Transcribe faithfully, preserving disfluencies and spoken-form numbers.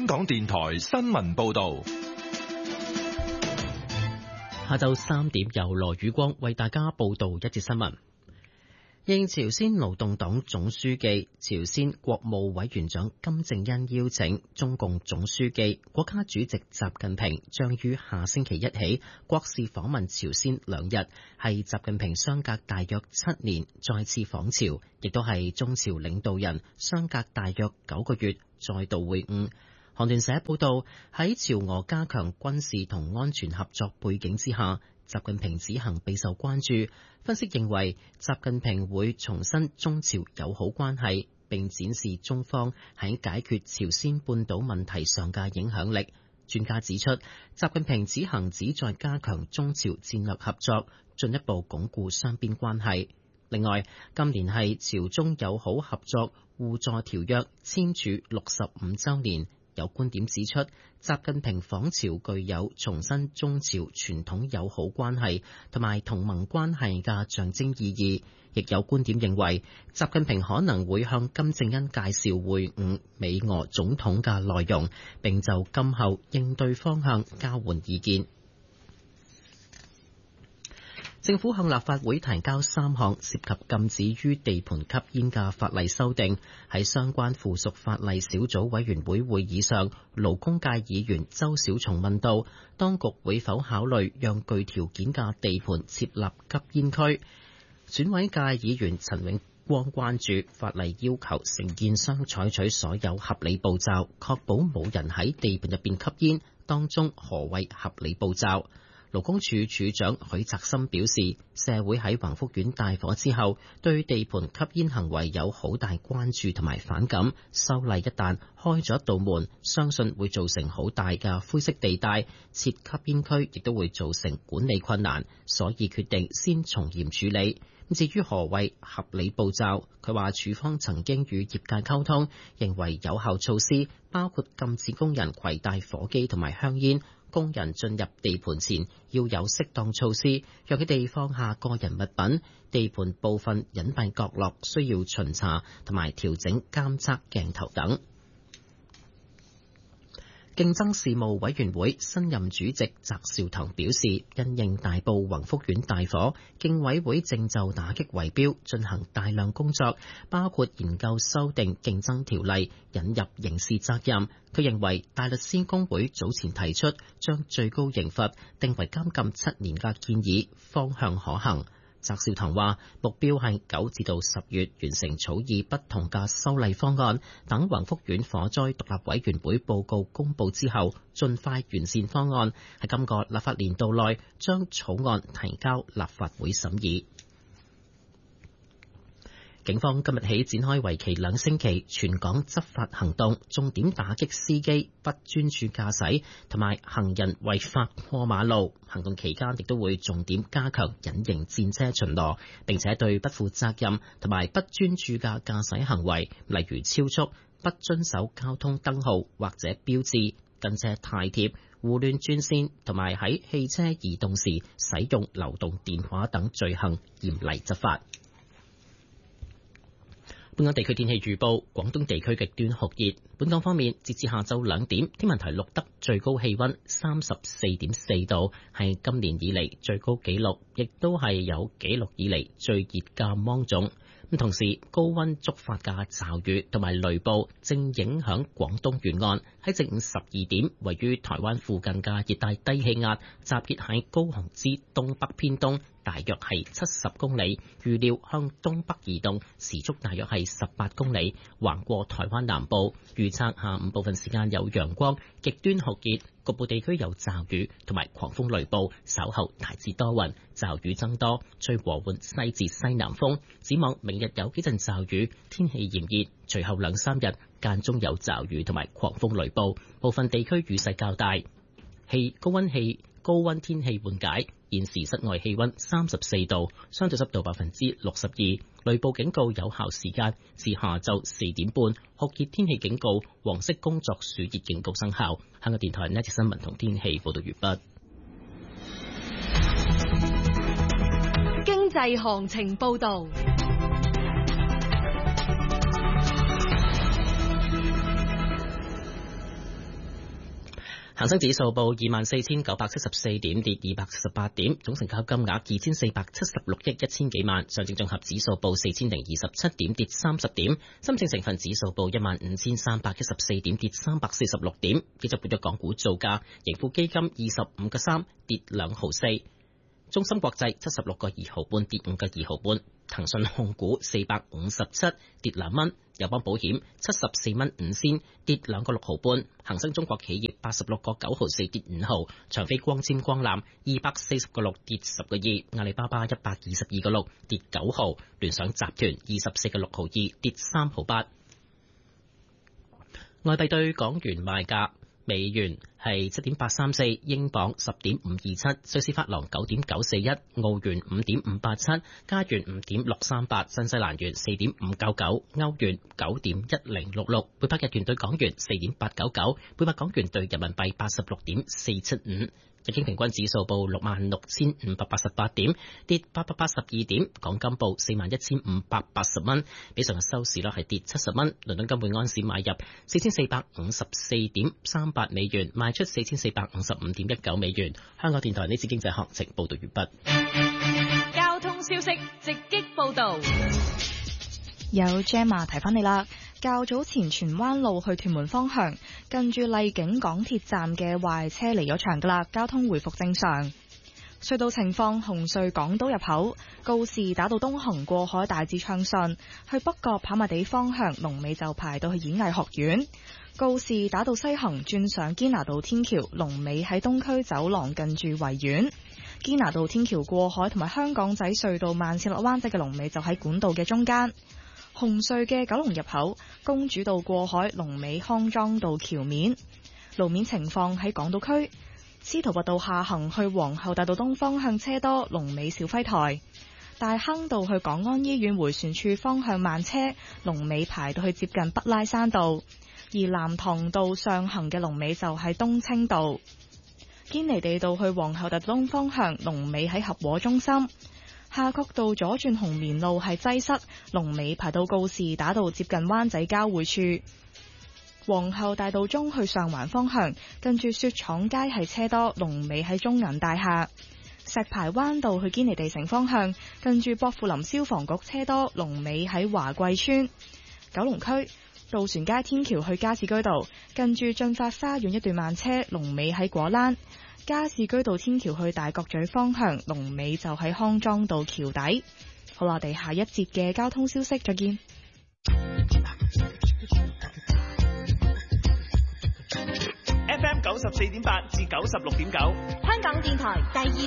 香港電台新聞報道。 下晝三點由羅宇光為大家報道一節新聞。應朝鮮勞動黨總書記、朝鮮國務委員長金正恩邀請，中共總書記、國家主席習近平將於下星期一起國事訪問朝鮮兩日，係習近平相隔大約七年再次訪朝，亦都係中朝領導人相隔大約九個月再度會晤。韓聯社報道，喺朝俄加強軍事同安全合作背景之下，習近平此行備受關注。分析認為，習近平會重申中朝友好關係，並展示中方喺解決朝鮮半島問題上嘅影響力。專家指出，習近平此行旨在加強中朝戰略合作，進一步鞏固雙邊關係。另外，今年係朝中友好合作互助條約簽署六十五週年。有觀點指出，習近平訪朝具有重申中朝傳統友好關係同埋同盟關係嘅象徵意義。亦有觀點認為，習近平可能會向金正恩介紹會晤美俄總統嘅內容，並就今後應對方向交換意見。政府向立法會提交三項涉及禁止於地盤吸煙嘅法例修訂。喺相關附屬法例小組委員會會議上，勞工界議員周小松問到，當局會否考慮讓具條件嘅地盤設立吸煙區？選委界議員陳永光關注法例要求承建商採取所有合理步驟，確保冇人喺地盤入邊吸煙，當中何謂合理步驟？勞工處處長許澤森表示，社會喺宏福苑大火之後，對地盤吸煙行為有好大關注同埋反感。修例一旦開咗一道門，相信會造成好大嘅灰色地帶，設吸煙區亦都會造成管理困難，所以決定先從嚴處理。至於何謂合理步驟，佢話處方曾經與業界溝通，認為有效措施包括禁止工人攜帶火機同埋香煙。工人進入地盤前要有適當措施，讓佢哋放下個人物品。地盤部分隱蔽角落需要巡查同埋調整監測鏡頭等。競爭事務委員會新任主席翟紹唐表示，因應大埔宏福苑大火，競委會正就打擊圍標進行大量工作，包括研究修訂競爭條例，引入刑事責任。佢認為大律師公會早前提出將最高刑罰定為監禁七年嘅建議方向可行。翟紹唐話，目標係九至到十月完成草擬不同嘅修例方案，等宏福苑火災獨立委員會報告公佈之後，盡快完善方案，喺今個立法年度內將草案提交立法會審議。警方今日起展開為期兩星期全港執法行動，重點打擊司機不專注駕駛同埋行人違法過馬路。行動期間亦都會重點加強隱形戰車巡邏，並且對不負責任同埋不專注嘅駕駛行為，例如超速、不遵守交通燈號或者標誌、跟車太貼、胡亂轉線同埋喺汽車移動時使用流動電話等罪行嚴厲執法。本港地區天氣預報，廣東地區極端酷熱。本港方面，截至下晝兩點，天文台錄得最高氣溫三十四點四度，係今年以嚟最高紀錄，亦都係有紀錄以嚟最熱嘅芒種。咁同時，高溫觸發嘅驟雨同埋雷暴正影響廣東沿岸。喺正午十二點，位於台灣附近嘅熱帶低氣壓集結喺高雄之東北偏東，大約係七十公里，預料向東北移動，時速大約係十八公里，橫過台灣南部。預測下午部分時間有陽光，極端酷熱，局部地區有驟雨同埋狂風雷暴，稍後大致多雲，驟雨增多，吹和緩西至西南風。展望明日有幾陣驟雨，天氣炎熱，隨後兩三日間中有驟雨同埋狂風雷暴，部分地區雨勢較大。氣高溫氣高溫天氣緩解，現時室外氣溫三十四度，相對濕度百分之六十二，雷暴警告有效時間至下晝四點半，酷熱天氣警告、黃色工作暑熱警告生效。香港電台呢一節新聞同天氣報道完畢。 經濟行情報道。 恒生指數報二萬四千九百七十四點，跌二百七十八點，總成交金額二千四百七十六億一千幾萬。上證綜合指數報四千零二十七點，跌三十點。深證成分指數報一萬五千三百一十四點，跌三百四十六點。幾隻活躍港股造價，盈富基金二十五個三，跌兩毫四。中芯國際七十六個二毫半，跌五個二毫半。騰訊控股四百五十七，跌兩蚊。友邦保險七十四蚊五仙，跌兩個六毫半。恒生中國企業八十六個九毫四，跌五毫。長飛光纖光纜二百四十個六，跌十個二。阿里巴巴一百二十二個六，跌九毫。聯想集團二十四個六毫二，跌三毫八。外幣對港元賣價。美元係七點八三四，英鎊十點五二七，瑞士法郎九點九四一，澳元五點五八七，加元五點六三八，新西蘭元四點五九九，歐元九點一零六六，每百日元對港元四點八九九，每百港元對人民幣八十六點四七五。日經平均指數報六萬六千五百八十八點，跌八百八十二點。港金報四萬一千五百八十蚊，比上日收市率係跌七十蚊。倫敦金每安士買入四千四百五十四點三八美元，賣出四千四百五十五點一九美元。香港電台呢次經濟行情報道完畢。 交通消息直擊報道。 有 Gemma 提翻你啦。較早前荃灣路去屯門方向，近住荔景港鐵站嘅壞車離咗場噶啦，交通回復正常。隧道情況：紅隧港島入口告士打道東行過海大致暢順，去北角跑馬地方向龍尾就排到去演藝學院。告士打道西行轉上堅拿道天橋，龍尾喺東區走廊近住維園。堅拿道天橋過海同埋香港仔隧道慢線落灣仔嘅龍尾就喺管道嘅中間。紅隧嘅九龍入口公主道過海龍尾康莊道橋面。路面情況喺港島區司徒拔道下行去皇后大道東方向車多，龍尾肇輝台。大坑道去港安醫院迴旋處方向慢車，龍尾排到去接近北拉山道。而南塘道上行嘅龍尾就喺東青道。堅尼地道去皇后大道東方向龍尾喺合和中心。夏慤道左轉紅棉路係擠塞，龍尾排到告士打道接近灣仔交匯處。皇后大道中去上環方向，近住雪廠街係車多，龍尾喺中銀大廈。石排灣道去堅尼地城方向，近住薄扶林消防局車多，龍尾喺華貴村。九龍區渡船街天橋去加士居道，近住駿發花園一段慢車，龍尾喺果欄。加士居道天橋去大角咀方向，龍尾就喺康莊道橋底。好啦，我哋下一節嘅交通消息再見。 F M 九十四點八至九十六點九， 香港電台第二